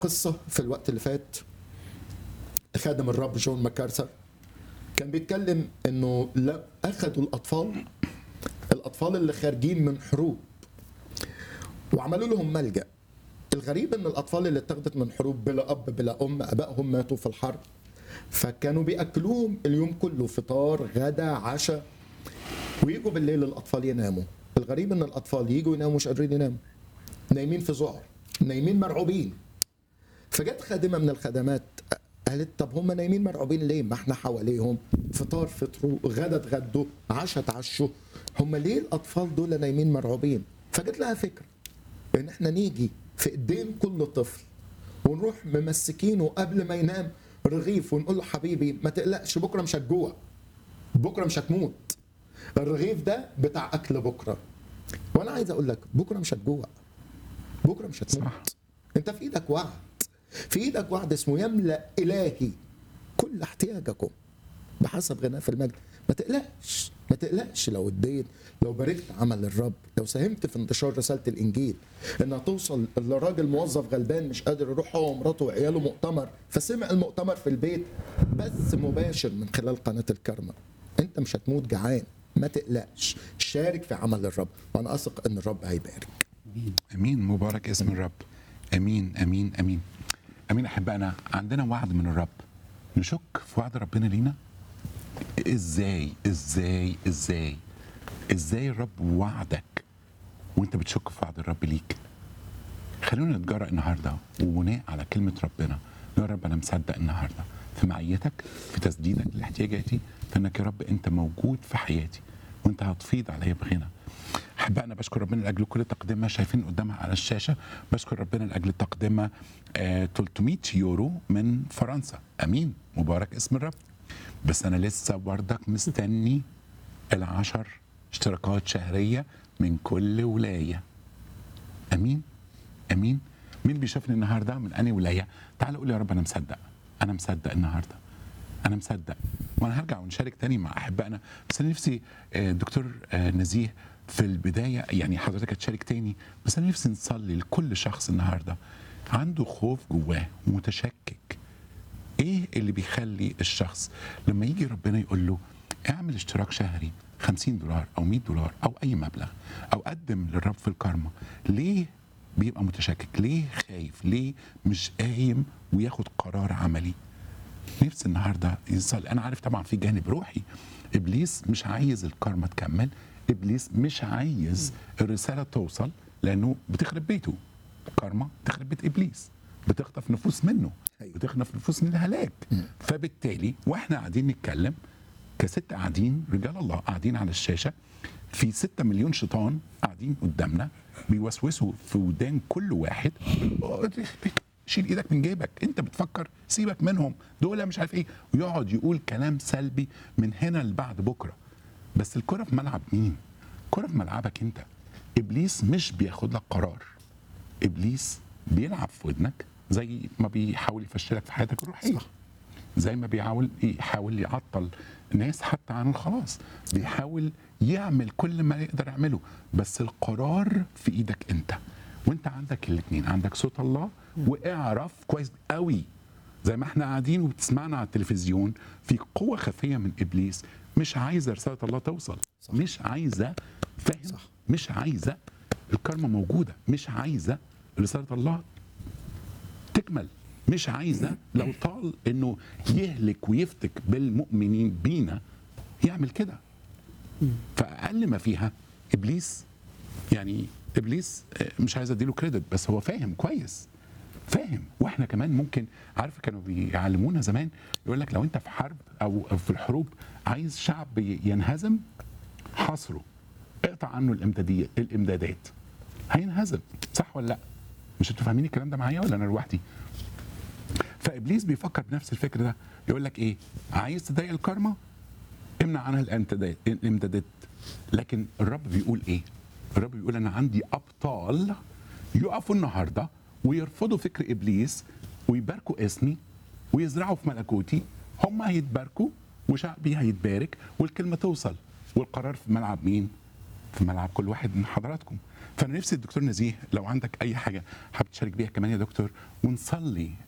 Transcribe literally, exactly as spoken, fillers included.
قصة في الوقت اللي فات، خادم الرب جون ماكارثر كان بيتكلم انه لا اخذوا الاطفال الاطفال اللي خارجين من حروب وعملوا لهم ملجأ. الغريب ان الاطفال اللي اتاخدت من حروب بلا اب بلا ام، ابائهم ماتوا في الحرب، فكانوا بياكلوهم اليوم كله، فطار غدا عشاء، ويجوا بالليل الاطفال يناموا. الغريب ان الاطفال يجوا يناموا مش قادرين يناموا، نايمين في ذعر، نايمين مرعوبين. فجت خادمه من الخدمات قالت طب هم نايمين مرعوبين ليه؟ ما احنا حواليهم، فطار فطروا، غدا اتغدوا، عشاء اتعشوا، هم ليه الاطفال دول نايمين مرعوبين؟ فجت لها فكره ان احنا نيجي في ايدين كل طفل ونروح ممسكينه قبل ما ينام رغيف ونقول له حبيبي ما تقلقش، بكره مش هتجوع، بكره مش هتموت، الرغيف ده بتاع اكل بكره. وانا عايز اقول لك بكره مش هتجوع، بكره مش هتموت. صح. انت في ايدك وعد، في ايدك وعد اسمه يملأ الهي كل احتياجكم بحسب غناه في المجد. ما تقلقش، ما تقلقش لو اديت، لو باركت عمل الرب، لو ساهمت في انتشار رساله الانجيل انها توصل لراجل موظف غلبان مش قادر يروح هو ومراته وعياله مؤتمر، فسمع المؤتمر في البيت بث مباشر من خلال قناه الكرمه. انت مش هتموت جعان، ما تقلقش، شارك في عمل الرب وانا اثق ان الرب هيبارك. امين امين، مبارك اسم الرب. امين امين امين امين. احبائنا، عندنا وعد من الرب، نشك في وعد ربنا لينا؟ ازاي ازاي ازاي ازاي الرب وعدك وانت بتشك في وعد الرب ليك؟ خلونا نتجرأ النهارده وبناء على كلمه ربنا يا رب انا مصدق النهارده في معيتك، في تسديدك لاحتياجاتي، في انك يا رب انت موجود في حياتي وانت هتفيض عليا بغنى. احبائنا، بشكر ربنا لاجل كل تقدمه شايفين قدامها على الشاشه. بشكر ربنا لاجل تقدمه آه ثلاثمية يورو من فرنسا. امين، مبارك اسم الرب. بس انا لسه بردك مستني العشر اشتراكات شهريه من كل ولايه. امين امين. مين بيشوفني النهارده من انهي ولايه؟ تعال قول يا رب انا مصدق، انا مصدق النهارده، انا مصدق. وانا هرجع ونشارك تاني مع احبائنا، بس انا نفسي دكتور نزيه في البدايه، يعني حضرتك هتشارك تاني، بس انا نفسي نصلي لكل شخص النهارده عنده خوف جواه متشكك. ايه اللي بيخلي الشخص لما يجي ربنا يقول له اعمل اشتراك شهري خمسين دولار او مية دولار او اي مبلغ او قدم للرب في الكارما، ليه بيبقى متشكك؟ ليه خايف؟ ليه مش قايم وياخد قرار عملي؟ نفسي النهارده يصل. انا عارف طبعا في جانب روحي، ابليس مش عايز الكارما تكمل، ابليس مش عايز الرساله توصل، لانه بتخرب بيته. كارما بتخرب بيت ابليس، بتخطف نفوس منه، بتخطف نفوس من الهلاك. فبالتالي واحنا قاعدين نتكلم كست قاعدين رجال الله قاعدين على الشاشه، في ستة مليون شيطان قاعدين قدامنا بيوسوسوا في ودان كل واحد، شيل ايدك من جيبك، انت بتفكر سيبك منهم دول مش عارف ايه، ويقعد يقول كلام سلبي من هنا لبعد بكره. بس الكره في ملعب مين؟ الكره في ملعبك انت. ابليس مش بياخد لك قرار، ابليس بيلعب في ودنك زي ما بيحاول يفشلك في حياتك الروحيه، زي ما بيحاول يحاول يعطل الناس حتى عن الخلاص، بيحاول يعمل كل ما يقدر يعمله، بس القرار في ايدك انت. وانت عندك الاثنين، عندك صوت الله، واعرف كويس قوي زي ما احنا قاعدين وبتسمعنا على التلفزيون، في قوة خفية من ابليس مش عايزة رسالة الله توصل. صح. مش عايزة، فاهم؟ صح. مش عايزة الكرمة موجودة، مش عايزة رسالة الله تكمل، مش عايزة لو طال انه يهلك ويفتك بالمؤمنين بينا يعمل كده. فأقل ما فيها ابليس، يعني ابليس مش عايز اديله كريدت، بس هو فاهم كويس، فاهم. واحنا كمان ممكن، عارف كانوا بيعلمونا زمان يقول لك لو انت في حرب او في الحروب عايز شعب ينهزم، حاصره، اقطع عنه الامداديات الامدادات هينهزم. صح ولا لا؟ مش انتوا فاهمين الكلام ده معايا ولا انا لوحدي؟ فابليس بيفكر بنفس الفكر ده، يقول لك ايه؟ عايز تضايق الكارما، امنع عنها الامدادات الامدادات. لكن الرب بيقول ايه؟ الرب بيقول انا عندي ابطال يقفوا النهارده ويرفضوا فكر ابليس ويباركوا اسمي ويزرعوا في ملكوتي، هم هيتباركوا وشعبي هيتبارك والكلمه توصل. والقرار في ملعب مين؟ في ملعب كل واحد من حضراتكم. فانا نفسي الدكتور نزيه لو عندك اي حاجه حابب تشارك بيها كمان يا دكتور، ونصلي